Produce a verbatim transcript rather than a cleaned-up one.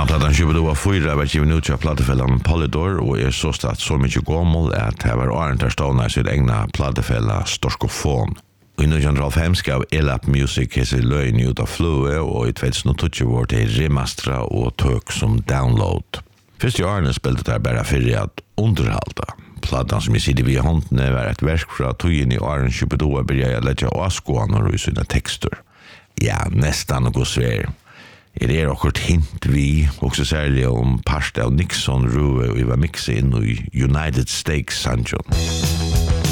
Anna plattan Shubidoua fyra var given ut av platefällan Polydor och är så start så mycket gammal att det var Arntar Stona sitt egna platefälla Storskofon. I nittonhundrafem skrev Elap Music hese lögn ut av Flue och i tjugohundratjugo var det remastra och tök som download. Först i Arne spelade det bara för att underhalta. Plattan som jag sitter vid hånden var ett verk från togen i Arne Shubidoua började lägga avskånor i sina texter. Ja, nästan något svär. Er er okkur hint vi, også særlig om Parsta og Nixon Rue og vi var mixet inn i United States Sanjon.